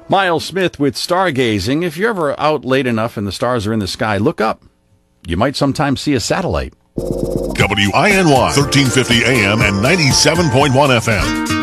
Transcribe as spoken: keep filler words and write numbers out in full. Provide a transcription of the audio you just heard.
Miles Smith with stargazing. If you're ever out late enough and the stars are in the sky, look up. You might sometimes see a satellite. W I N Y, thirteen fifty A M and ninety-seven point one F M.